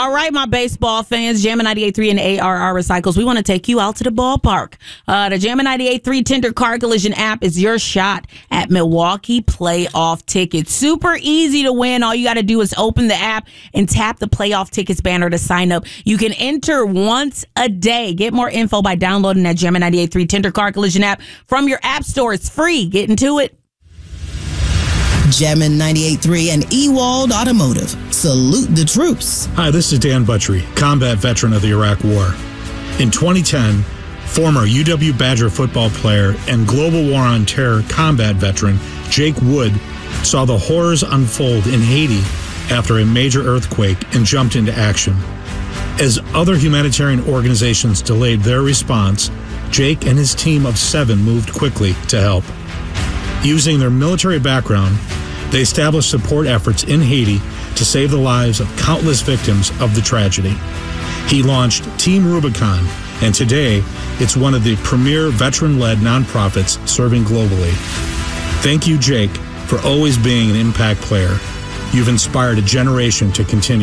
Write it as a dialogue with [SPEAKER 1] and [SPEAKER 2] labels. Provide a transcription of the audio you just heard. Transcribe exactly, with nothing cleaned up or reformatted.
[SPEAKER 1] All right, my baseball fans, Jammin' ninety-eight point three and A R R Recycles, we want to take you out to the ballpark. Uh, the Jammin' ninety-eight point three Tender Car Collision app is your shot at Milwaukee playoff tickets. Super easy to win. All you got to do is open the app and tap the playoff tickets banner to sign up. You can enter once a day. Get more info by downloading that Jammin' ninety-eight point three Tender Car Collision app from your app store. It's free. Get into it.
[SPEAKER 2] Jammin' ninety-eight point three and Ewald Automotive. Salute the troops.
[SPEAKER 3] Hi, this is Dan Buttrey, combat veteran of the Iraq War. In twenty ten, former U W Badger football player and Global War on Terror combat veteran Jake Wood saw the horrors unfold in Haiti after a major earthquake and jumped into action. As other humanitarian organizations delayed their response, Jake and his team of seven moved quickly to help. Using their military background, they established support efforts in Haiti to save the lives of countless victims of the tragedy. He launched Team Rubicon, and today it's one of the premier veteran-led nonprofits serving globally. Thank you, Jake, for always being an impact player. You've inspired a generation to continue